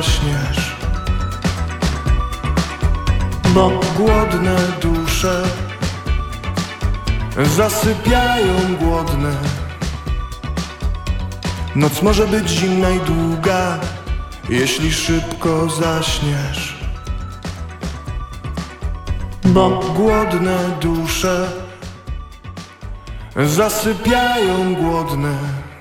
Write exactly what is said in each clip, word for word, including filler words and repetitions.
zaśniesz, bo głodne dusze zasypiają głodne. Noc może być zimna i długa, jeśli szybko zaśniesz, bo głodne dusze zasypiają głodne.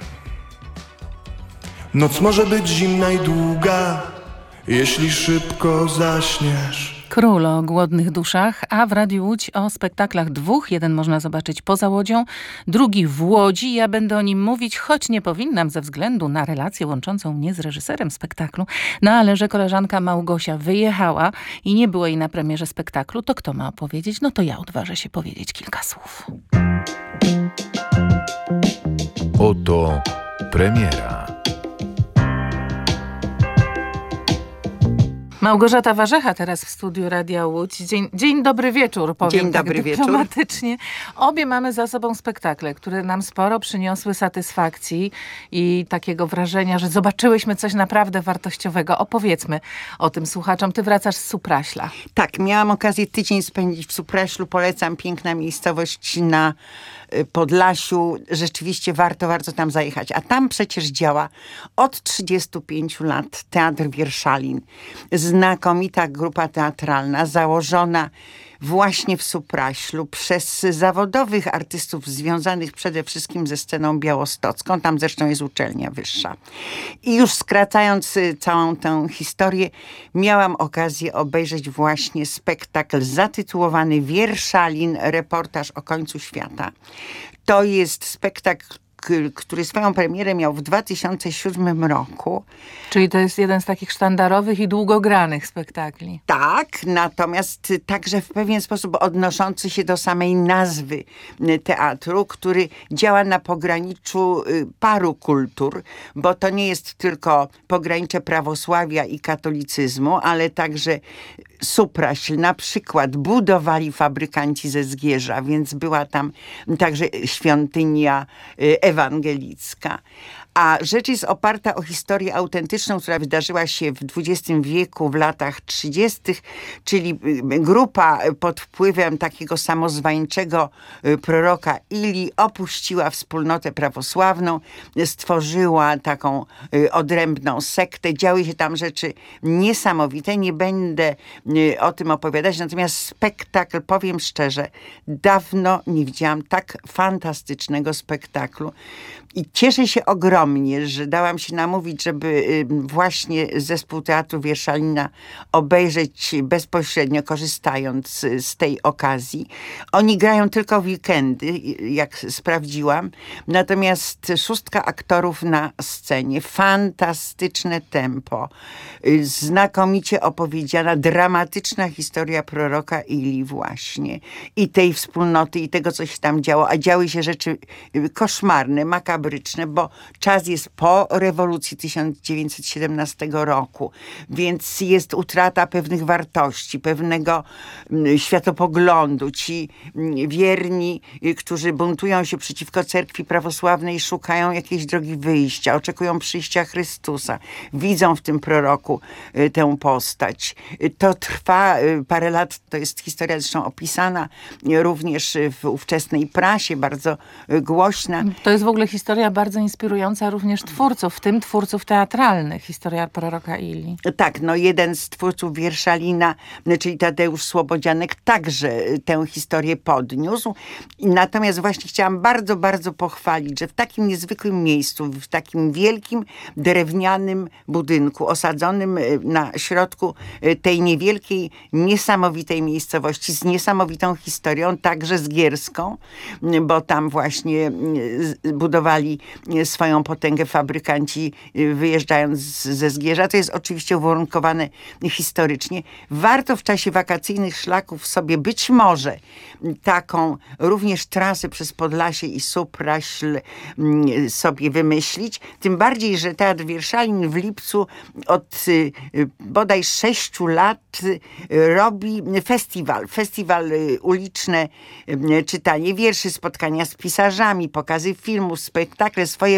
Noc może być zimna i długa, jeśli szybko zaśniesz. Król o głodnych duszach, a w Radiu Łódź o spektaklach dwóch. Jeden można zobaczyć poza Łodzią, drugi w Łodzi. Ja będę o nim mówić, choć nie powinnam ze względu na relację łączącą mnie z reżyserem spektaklu. No ale że koleżanka Małgosia wyjechała i nie było jej na premierze spektaklu, to kto ma opowiedzieć? No to ja odważę się powiedzieć kilka słów. Oto premiera. Małgorzata Warzecha teraz w studiu Radia Łódź. Dzień, dzień dobry wieczór, powiem Dzień tak dobry dyplomatycznie. wieczór. Obie mamy za sobą spektakle, które nam sporo przyniosły satysfakcji i takiego wrażenia, że zobaczyłyśmy coś naprawdę wartościowego. Opowiedzmy o tym słuchaczom. Ty wracasz z Supraśla. Tak, miałam okazję tydzień spędzić w Supraślu. Polecam, piękna miejscowość na Podlasiu. Rzeczywiście warto bardzo tam zajechać. A tam przecież działa od trzydziestu pięciu lat Teatr Wierszalin. Znakomita grupa teatralna, założona właśnie w Supraślu przez zawodowych artystów związanych przede wszystkim ze sceną białostocką. Tam zresztą jest uczelnia wyższa. I już skracając całą tę historię, miałam okazję obejrzeć właśnie spektakl zatytułowany Wierszalin, reportaż o końcu świata. To jest spektakl, który swoją premierę miał w dwa tysiące siódmym roku. Czyli to jest jeden z takich sztandarowych i długogranych spektakli. Tak, natomiast także w pewien sposób odnoszący się do samej nazwy teatru, który działa na pograniczu paru kultur, bo to nie jest tylko pogranicze prawosławia i katolicyzmu, ale także Supraśl na przykład budowali fabrykanci ze Zgierza, więc była tam także świątynia ewangelicka. A rzecz jest oparta o historię autentyczną, która wydarzyła się w dwudziestym wieku, w latach trzydziestych, czyli grupa pod wpływem takiego samozwańczego proroka Ili opuściła wspólnotę prawosławną, stworzyła taką odrębną sektę. Działy się tam rzeczy niesamowite. Nie będę o tym opowiadać, natomiast spektakl, powiem szczerze, dawno nie widziałam tak fantastycznego spektaklu. I cieszę się ogromnie, że dałam się namówić, żeby właśnie zespół Teatru Wierszalina obejrzeć bezpośrednio, korzystając z tej okazji. Oni grają tylko w weekendy, jak sprawdziłam. Natomiast szóstka aktorów na scenie. Fantastyczne tempo. Znakomicie opowiedziana, dramatyczna historia proroka Ili właśnie. I tej wspólnoty, i tego, co się tam działo. A działy się rzeczy koszmarne, makabryczne, bo czas jest po rewolucji tysiąc dziewięćset siedemnastego roku, więc jest utrata pewnych wartości, pewnego światopoglądu. Ci wierni, którzy buntują się przeciwko cerkwi prawosławnej, szukają jakiejś drogi wyjścia, oczekują przyjścia Chrystusa, widzą w tym proroku tę postać. To trwa parę lat, to jest historia zresztą opisana również w ówczesnej prasie, bardzo głośna. To jest w ogóle historia bardzo inspirująca również twórców, w tym twórców teatralnych. Historia proroka Ili. Tak, no jeden z twórców Wierszalina, czyli Tadeusz Słobodzianek, także tę historię podniósł. Natomiast właśnie chciałam bardzo, bardzo pochwalić, że w takim niezwykłym miejscu, w takim wielkim, drewnianym budynku, osadzonym na środku tej niewielkiej, niesamowitej miejscowości, z niesamowitą historią, także zgierską, bo tam właśnie budowali swoją potęgę fabrykanci, wyjeżdżając ze Zgierza. To jest oczywiście uwarunkowane historycznie. Warto w czasie wakacyjnych szlaków sobie być może taką również trasę przez Podlasie i Supraśl sobie wymyślić. Tym bardziej, że Teatr Wierszalin w lipcu od bodaj sześciu lat robi festiwal. Festiwal uliczne, czytanie wierszy, spotkania z pisarzami, pokazy filmów, spektakle, swoje premiery.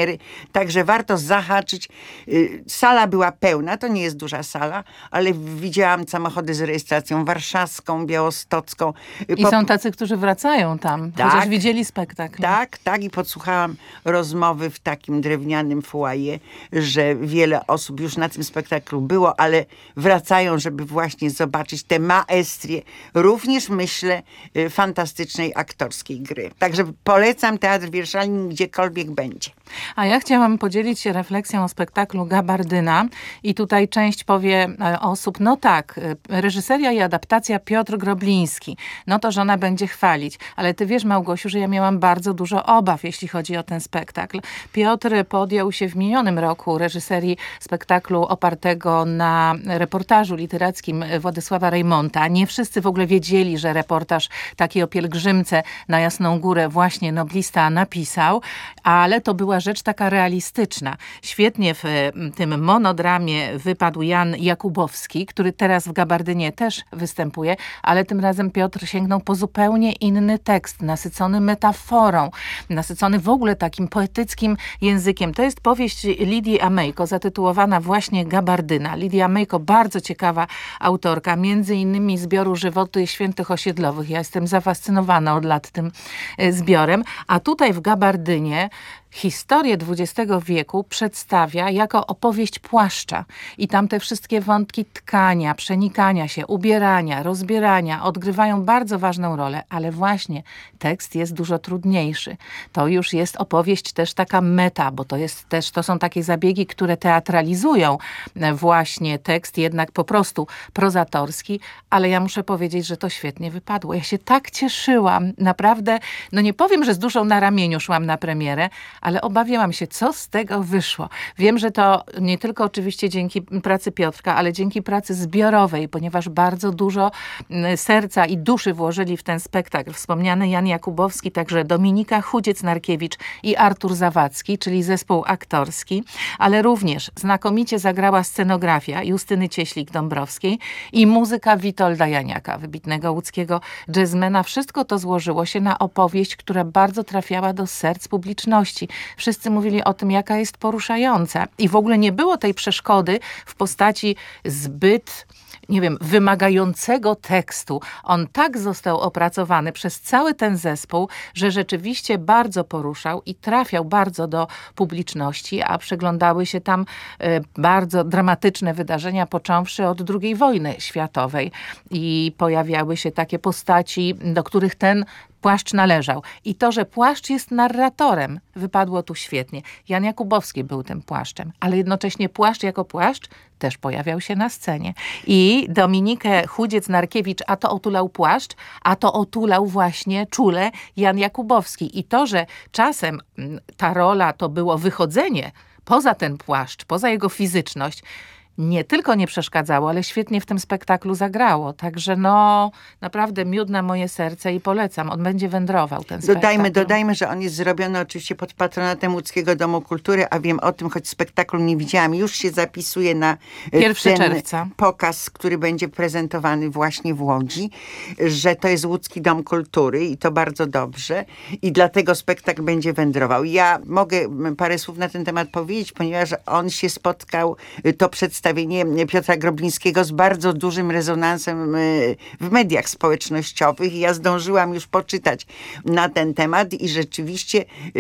premiery, także warto zahaczyć. Y, Sala była pełna, to nie jest duża sala, ale widziałam samochody z rejestracją warszawską, białostocką. Y, I po- są tacy, którzy wracają tam, Tak. chociaż widzieli spektakl. Tak, tak i podsłuchałam rozmowy w takim drewnianym foyer, że wiele osób już na tym spektaklu było, ale wracają, żeby właśnie zobaczyć tę maestrię, również myślę y, fantastycznej aktorskiej gry. Także polecam Teatr Wierszalin gdziekolwiek będzie. A ja chciałam podzielić się refleksją o spektaklu Gabardyna i tutaj część powie e, osób, no tak, e, reżyseria i adaptacja Piotr Grobliński, no to żona będzie chwalić, ale ty wiesz, Małgosiu, że ja miałam bardzo dużo obaw, jeśli chodzi o ten spektakl. Piotr podjął się w minionym roku reżyserii spektaklu opartego na reportażu literackim Władysława Reymonta. Nie wszyscy w ogóle wiedzieli, że reportaż taki o pielgrzymce na Jasną Górę właśnie noblista napisał, ale to była rzecz taka realistyczna. Świetnie w tym monodramie wypadł Jan Jakubowski, który teraz w Gabardynie też występuje, ale tym razem Piotr sięgnął po zupełnie inny tekst, nasycony metaforą, nasycony w ogóle takim poetyckim językiem. To jest powieść Lidii Amejko, zatytułowana właśnie Gabardyna. Lidia Amejko, bardzo ciekawa autorka, między innymi zbioru Żywoty Świętych Osiedlowych. Ja jestem zafascynowana od lat tym e, zbiorem. A tutaj w Gabardynie historię dwudziestego wieku przedstawia jako opowieść płaszcza. I tam te wszystkie wątki tkania, przenikania się, ubierania, rozbierania odgrywają bardzo ważną rolę, ale właśnie tekst jest dużo trudniejszy. To już jest opowieść też taka meta, bo to jest też, to są takie zabiegi, które teatralizują właśnie tekst, jednak po prostu prozatorski, ale ja muszę powiedzieć, że to świetnie wypadło. Ja się tak cieszyłam, naprawdę, no nie powiem, że z duszą na ramieniu szłam na premierę, ale obawiałam się, co z tego wyszło. Wiem, że to nie tylko oczywiście dzięki pracy Piotrka, ale dzięki pracy zbiorowej, ponieważ bardzo dużo serca i duszy włożyli w ten spektakl. Wspomniany Jan Jakubowski, także Dominika Chudziec-Narkiewicz i Artur Zawadzki, czyli zespół aktorski, ale również znakomicie zagrała scenografia Justyny Cieślik-Dąbrowskiej i muzyka Witolda Janiaka, wybitnego łódzkiego jazzmena. Wszystko to złożyło się na opowieść, która bardzo trafiała do serc publiczności. Wszyscy mówili o tym, jaka jest poruszająca. I w ogóle nie było tej przeszkody w postaci zbyt, nie wiem, wymagającego tekstu. On tak został opracowany przez cały ten zespół, że rzeczywiście bardzo poruszał i trafiał bardzo do publiczności, a przeglądały się tam e, bardzo dramatyczne wydarzenia, począwszy od drugiej wojny światowej. I pojawiały się takie postaci, do których ten płaszcz należał. I to, że płaszcz jest narratorem, wypadło tu świetnie. Jan Jakubowski był tym płaszczem, ale jednocześnie płaszcz jako płaszcz też pojawiał się na scenie. I Dominikę Chudziec-Narkiewicz a to otulał płaszcz, a to otulał właśnie czule Jan Jakubowski. I to, że czasem ta rola to było wychodzenie poza ten płaszcz, poza jego fizyczność, nie tylko nie przeszkadzało, ale świetnie w tym spektaklu zagrało. Także no, naprawdę miód na moje serce i polecam. On będzie wędrował, ten spektakl. Dodajmy, dodajmy, że on jest zrobiony oczywiście pod patronatem Łódzkiego Domu Kultury, a wiem o tym, choć spektaklu nie widziałam. Już się zapisuje na pierwszego ten czerwca. pokaz, który będzie prezentowany właśnie w Łodzi, że to jest Łódzki Dom Kultury i to bardzo dobrze. I dlatego spektakl będzie wędrował. Ja mogę parę słów na ten temat powiedzieć, ponieważ on się spotkał, to przedstawienie Piotra Groblińskiego z bardzo dużym rezonansem w mediach społecznościowych. Ja zdążyłam już poczytać na ten temat i rzeczywiście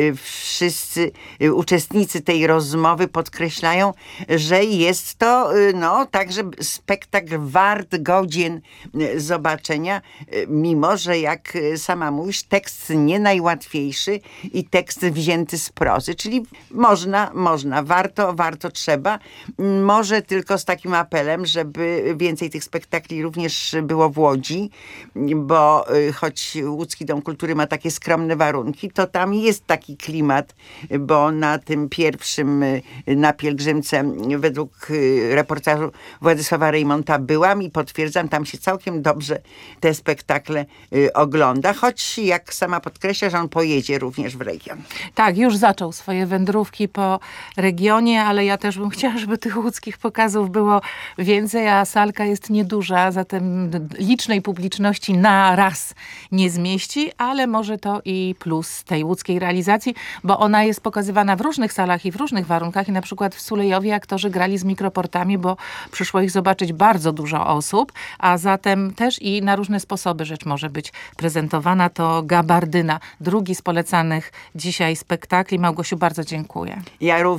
wszyscy uczestnicy tej rozmowy podkreślają, że jest to no, także spektakl wart, godzien zobaczenia, mimo że jak sama mówisz, tekst nie najłatwiejszy i tekst wzięty z prozy, czyli można, można, warto, warto, trzeba. Może tylko z takim apelem, żeby więcej tych spektakli również było w Łodzi, bo choć Łódzki Dom Kultury ma takie skromne warunki, to tam jest taki klimat, bo na tym pierwszym, na pielgrzymce według reportażu Władysława Reymonta byłam i potwierdzam, tam się całkiem dobrze te spektakle ogląda, choć jak sama podkreśla, że on pojedzie również w region. Tak, już zaczął swoje wędrówki po regionie, ale ja też bym chciała, żeby tych łódzkich pokazów pokazów było więcej, a salka jest nieduża, zatem licznej publiczności na raz nie zmieści, ale może to i plus tej łódzkiej realizacji, bo ona jest pokazywana w różnych salach i w różnych warunkach i na przykład w Sulejowie aktorzy grali z mikroportami, bo przyszło ich zobaczyć bardzo dużo osób, a zatem też i na różne sposoby rzecz może być prezentowana. To Gabardyna, drugi z polecanych dzisiaj spektakli. Małgosiu, bardzo dziękuję. Ja